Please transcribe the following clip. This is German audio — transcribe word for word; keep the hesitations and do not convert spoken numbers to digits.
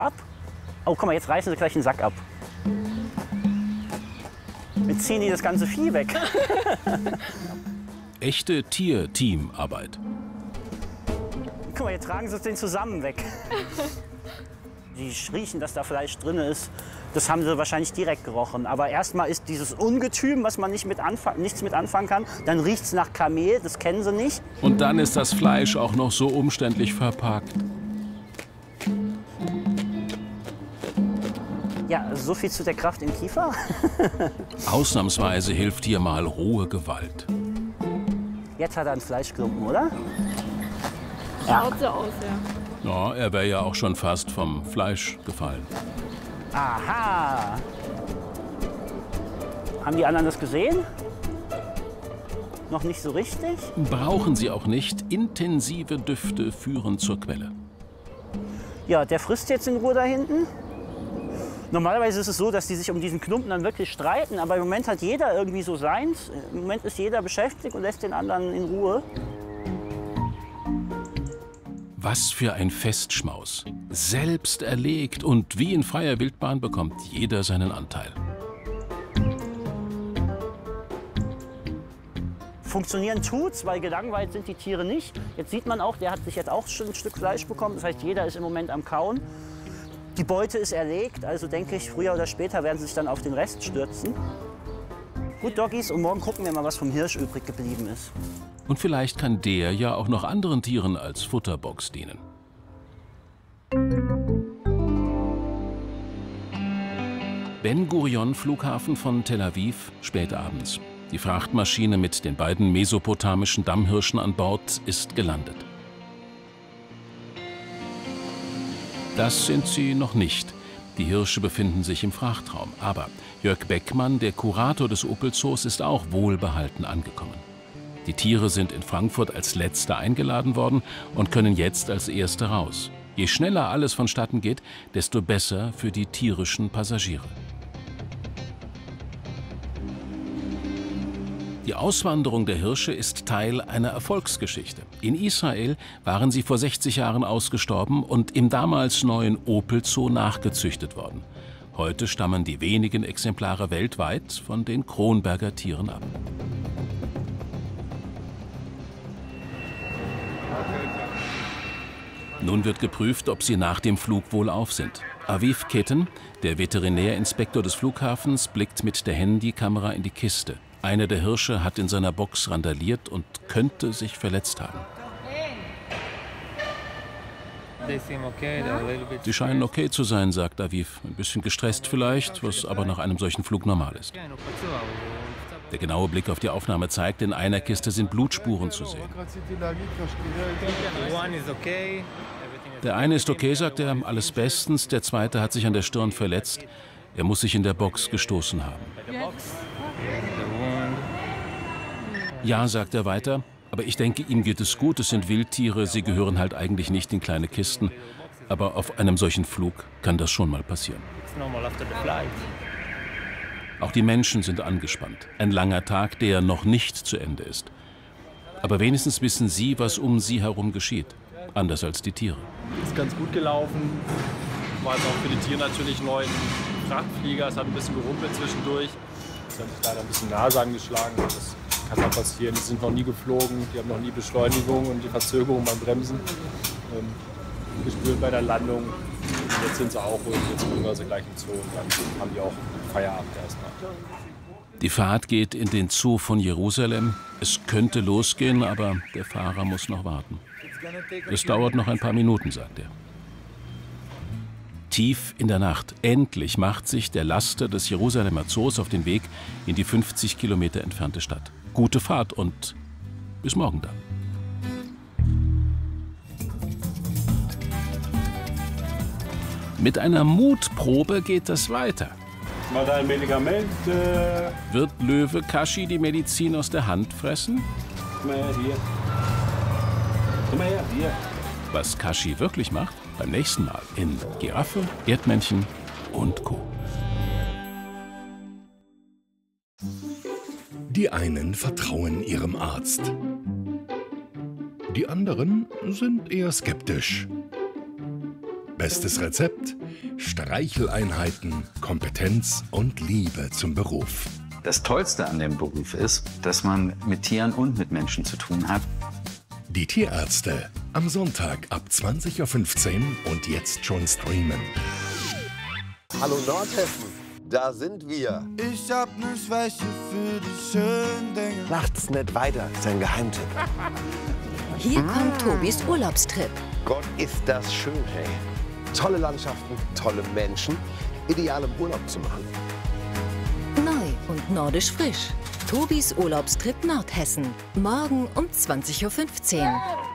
ab. Oh, guck mal, jetzt reißen sie gleich den Sack ab. Jetzt ziehen die das ganze Vieh weg. Echte Tier-Teamarbeit. Guck mal, jetzt tragen sie den zusammen weg. Die riechen, dass da Fleisch drin ist. Das haben sie wahrscheinlich direkt gerochen. Aber erstmal ist dieses Ungetüm, was man nicht mit nichts mit anfangen kann. Dann riecht es nach Kamel, das kennen sie nicht. Und dann ist das Fleisch auch noch so umständlich verpackt. Ja, so viel zu der Kraft im Kiefer. Ausnahmsweise hilft hier mal rohe Gewalt. Jetzt hat er einen Fleischklumpen, oder? Schaut so aus, ja. Ja, er wäre ja auch schon fast vom Fleisch gefallen. Aha! Haben die anderen das gesehen? Noch nicht so richtig? Brauchen sie auch nicht. Intensive Düfte führen zur Quelle. Ja, der frisst jetzt in Ruhe da hinten. Normalerweise ist es so, dass die sich um diesen Klumpen dann wirklich streiten. Aber im Moment hat jeder irgendwie so seins. Im Moment ist jeder beschäftigt und lässt den anderen in Ruhe. Was für ein Festschmaus. Selbst erlegt und wie in freier Wildbahn bekommt jeder seinen Anteil. Funktionieren tut's, weil gelangweilt sind die Tiere nicht. Jetzt sieht man auch, der hat sich jetzt auch schon ein Stück Fleisch bekommen. Das heißt, jeder ist im Moment am Kauen. Die Beute ist erlegt, also denke ich, früher oder später werden sie sich dann auf den Rest stürzen. Gut, Doggies, und morgen gucken wir mal, was vom Hirsch übrig geblieben ist. Und vielleicht kann der ja auch noch anderen Tieren als Futterbox dienen. Ben-Gurion-Flughafen von Tel Aviv, spät abends. Die Frachtmaschine mit den beiden mesopotamischen Dammhirschen an Bord ist gelandet. Das sind sie noch nicht. Die Hirsche befinden sich im Frachtraum. Aber Jörg Beckmann, der Kurator des Opel-Zoos, ist auch wohlbehalten angekommen. Die Tiere sind in Frankfurt als Letzte eingeladen worden und können jetzt als Erste raus. Je schneller alles vonstatten geht, desto besser für die tierischen Passagiere. Die Auswanderung der Hirsche ist Teil einer Erfolgsgeschichte. In Israel waren sie vor sechzig Jahren ausgestorben und im damals neuen Opel-Zoo nachgezüchtet worden. Heute stammen die wenigen Exemplare weltweit von den Kronberger Tieren ab. Nun wird geprüft, ob sie nach dem Flug wohlauf sind. Aviv Keten, der Veterinärinspektor des Flughafens, blickt mit der Handykamera in die Kiste. Einer der Hirsche hat in seiner Box randaliert und könnte sich verletzt haben. Sie scheinen okay zu sein, sagt Aviv. Ein bisschen gestresst vielleicht, was aber nach einem solchen Flug normal ist. Der genaue Blick auf die Aufnahme zeigt, in einer Kiste sind Blutspuren zu sehen. Der eine ist okay, sagt er, alles bestens. Der zweite hat sich an der Stirn verletzt. Er muss sich in der Box gestoßen haben. Ja, sagt er weiter, aber ich denke, ihm geht es gut. Es sind Wildtiere, sie gehören halt eigentlich nicht in kleine Kisten. Aber auf einem solchen Flug kann das schon mal passieren. Auch die Menschen sind angespannt. Ein langer Tag, der noch nicht zu Ende ist. Aber wenigstens wissen sie, was um sie herum geschieht. Anders als die Tiere. Ist ganz gut gelaufen. War jetzt auch für die Tiere natürlich neu. Ein Frachtflieger, es hat ein bisschen gerumpelt zwischendurch. Es hat sich leider ein bisschen Nase angeschlagen. Das kann auch passieren. Die sind noch nie geflogen, die haben noch nie Beschleunigung und die Verzögerung beim Bremsen ähm, gespürt bei der Landung. Und jetzt sind sie auch ruhig, jetzt bringen wir sie gleich im Zoo und dann haben die auch Feierabend erstmal. Die Fahrt geht in den Zoo von Jerusalem. Es könnte losgehen, aber der Fahrer muss noch warten. Es dauert noch ein paar Minuten, sagt er. Tief in der Nacht, endlich macht sich der Laster des Jerusalemer Zoos auf den Weg in die fünfzig Kilometer entfernte Stadt. Gute Fahrt und bis morgen dann. Mit einer Mutprobe geht es weiter. Mal dein Medikament. Äh Wird Löwe Kashi die Medizin aus der Hand fressen? Komm mal her, hier. Komm mal her, hier. Was Kashi wirklich macht, beim nächsten Mal in Giraffe, Erdmännchen und Co. Die einen vertrauen ihrem Arzt. Die anderen sind eher skeptisch. Bestes Rezept: Streicheleinheiten, Kompetenz und Liebe zum Beruf. Das Tollste an dem Beruf ist, dass man mit Tieren und mit Menschen zu tun hat. Die Tierärzte am Sonntag ab zwanzig Uhr fünfzehn und jetzt schon streamen. Hallo Nordhessen, da sind wir. Ich hab ne Schwäche für die schönen Dinge. Macht's nicht weiter, ist ein Geheimtipp. Hier kommt Tobis Urlaubstrip. Gott, ist das schön, hey. Tolle Landschaften, tolle Menschen, ideal im Urlaub zu machen. Neu und nordisch frisch. Tobis Urlaubstrip Nordhessen. Morgen um zwanzig Uhr fünfzehn.